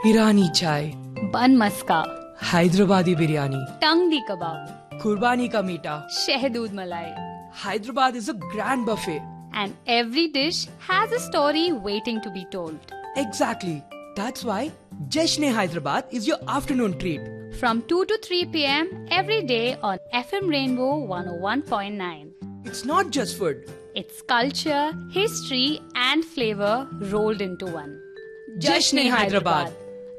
Irani chai, bun maska, Hyderabadi biryani, tangdi kebab, Kurbani ka meeta. shehdood malai. Hyderabad is a grand buffet. And every dish has a story waiting to be told. Exactly. That's why Jashne Hyderabad is your afternoon treat. From 2 to 3 p.m. every day on FM Rainbow 101.9. It's not just food. It's culture, history, and flavor rolled into one. Jashne Hyderabad.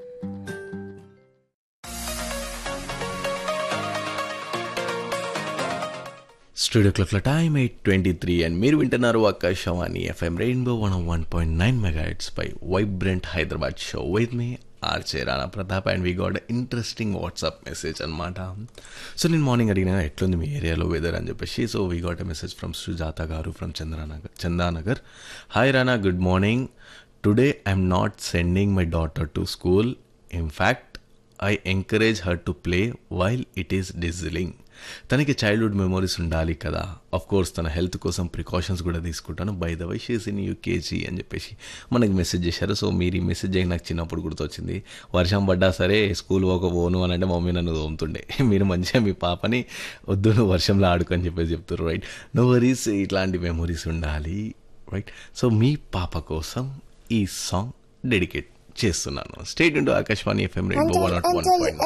Studio క్లాక్ల time 8:23 and మీరు వింటున్నారు Akashvani FM rainbow 101.9 megahertz pi vibrant Hyderabad show with me ఆర్చే Rana Pratap and we got interesting WhatsApp message అనమాట. So నేను morning అడిగిన ఎట్లుంది మీ ఏరియాలో weather అని చెప్పేసి. So we got a message from Sujatha గారు from Chandanagar. Hi Rana, good morning. Today I'm not sending my daughter to school. In fact I encourage her to play while it is డిజిలింగ్. తనకి childhood memories ఉండాలి కదా, of course తన health కోసం precautions కూడా తీసుకుంటాను. By the why she's in UKG అని చెప్పేసి మనకి మెసేజ్ చేశారు. సో మీరు ఈ మెసేజ్ అయ్యి నాకు చిన్నప్పుడు గుర్తొచ్చింది. వర్షం పడ్డా సరే స్కూల్ పోను అని అంటే మమ్మీ నన్ను తోముతుండే. మీరు మంచిగా మీ పాపని వద్దు నువ్వు వర్షంలో ఆడుకు అని చెప్పేసి చెప్తారు. రైట్, నో వరీస్, ఇట్లాంటి మెమోరీస్ ఉండాలి. రైట్, సో మీ పాప కోసం ఈ సాంగ్ డెడికేట్ చేస్తున్నాను. State into Akashvani FM rainbow 101.9.